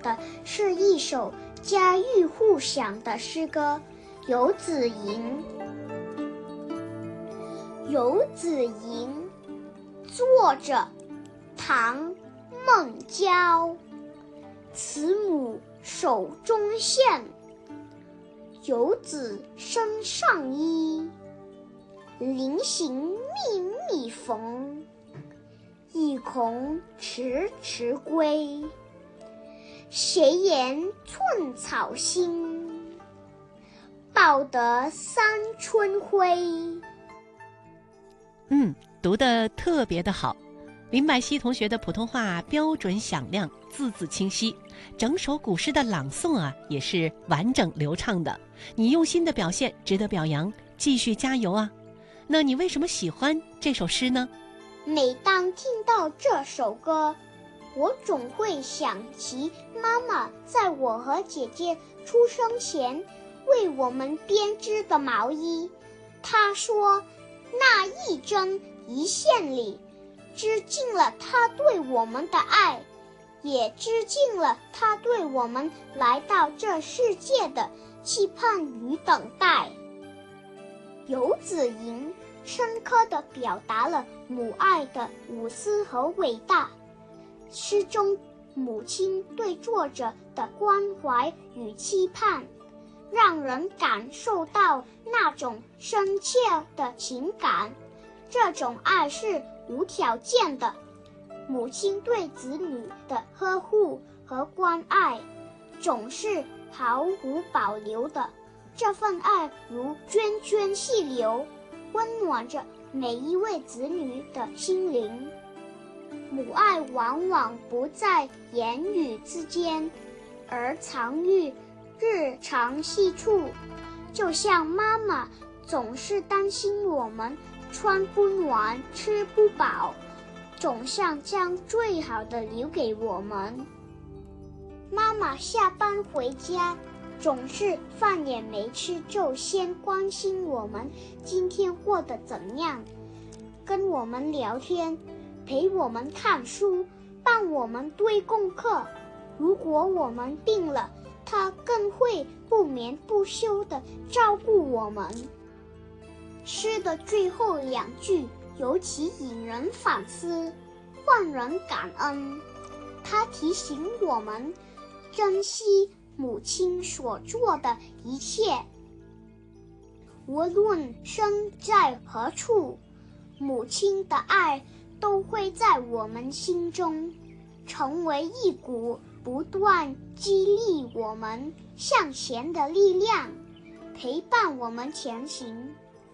的是一首家喻户晓的诗歌《游子吟》。《游子吟》作者唐孟郊。慈母手中线，游子身上衣。临行密密缝，意恐迟迟归。谁言寸草心，报得三春晖。 读得特别的好。林百熙同学的普通话标准响亮，字字清晰，整首古诗的朗诵也是完整流畅的。你用心的表现值得表扬，继续加油啊！那你为什么喜欢这首诗呢？ 每当听到这首歌，我总会想起妈妈在我和姐姐出生前为我们编织的毛衣。她说，那一针一线里织进了她对我们的爱，也织进了她对我们来到这世界的期盼与等待。游子吟深刻地表达了母爱的无私和伟大。诗中母亲对作者的关怀与期盼，让人感受到那种深切的情感。这种爱是无条件的，母亲对子女的呵护和关爱总是毫无保留的。这份爱如涓涓细流，温暖着每一位子女的心灵。母爱往往不在言语之间，而藏于日常细处。就像妈妈总是担心我们穿不暖吃不饱，总想将最好的留给我们。妈妈下班回家总是饭也没吃就先关心我们今天过得怎样，跟我们聊天，陪我们看书，帮我们堆功课。如果我们病了，她更会不眠不休地照顾我们。诗的最后两句尤其引人反思，换人感恩。它提醒我们珍惜母亲所做的一切，无论身在何处，母亲的爱都会在我们心中成为一股不断激励我们向前的力量，陪伴我们前行。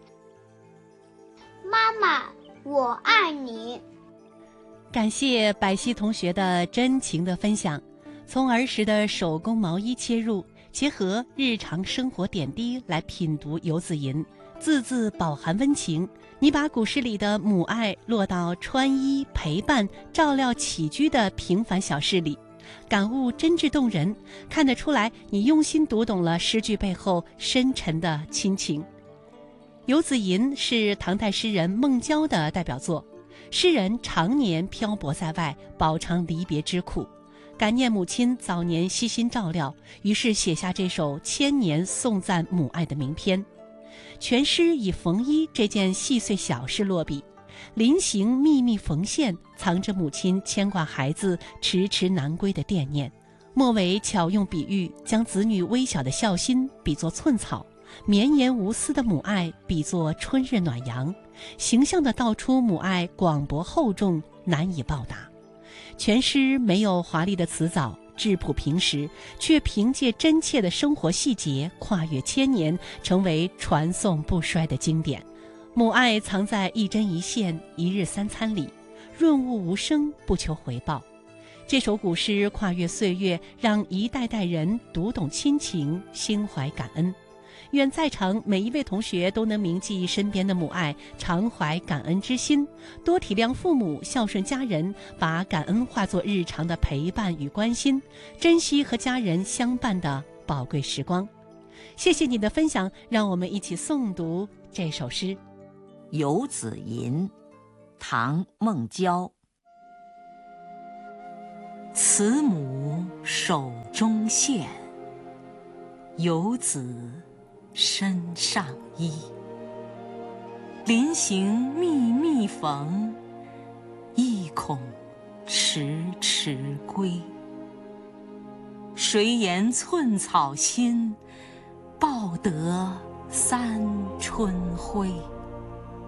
妈妈，我爱你。 感谢百熙同学的真情的分享，从儿时的手工毛衣切入，结合日常生活点滴来品读游子吟，字字饱含温情。你把古诗里的母爱落到穿衣陪伴照料起居的平凡小事里，感悟真挚动人，看得出来你用心读懂了诗句背后深沉的亲情。游子吟是唐代诗人孟郊的代表作，诗人常年漂泊在外，饱尝离别之苦，感念母亲早年悉心照料，于是写下这首千年颂赞母爱的名篇。全诗以缝衣这件细碎小事落笔，临行密密缝线，藏着母亲牵挂孩子迟迟难归的惦念。末尾巧用比喻，将子女微小的孝心比作寸草，绵延无私的母爱比作春日暖阳，形象地道出母爱广博厚重，难以报答。全诗没有华丽的辞藻，质朴平实，却凭借真切的生活细节，跨越千年，成为传颂不衰的经典。母爱藏在一针一线、一日三餐里，润物无声，不求回报。这首古诗跨越岁月，让一代代人读懂亲情，心怀感恩。愿在场每一位同学都能铭记身边的母爱，常怀感恩之心，多体谅父母，孝顺家人，把感恩化作日常的陪伴与关心，珍惜和家人相伴的宝贵时光。谢谢你的分享，让我们一起诵读这首诗《 游子吟》，唐·孟郊。 慈母手中线，游子身上衣。临行密密缝，意恐迟迟归。谁言寸草心，报得三春晖。